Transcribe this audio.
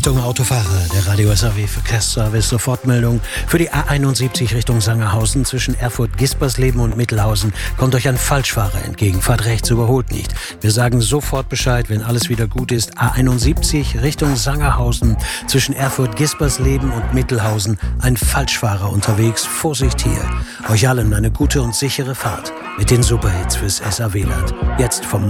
Achtung Autofahrer, der Radio SAW Verkehrsservice, Sofortmeldung. Für die A71 Richtung Sangerhausen zwischen Erfurt-Gispersleben und Mittelhausen kommt euch ein Falschfahrer entgegen. Fahrt rechts, überholt nicht. Wir sagen sofort Bescheid, wenn alles wieder gut ist. A71 Richtung Sangerhausen zwischen Erfurt-Gispersleben und Mittelhausen. Ein Falschfahrer unterwegs. Vorsicht hier. Euch allen eine gute und sichere Fahrt mit den Superhits fürs SAW-Land. Jetzt vom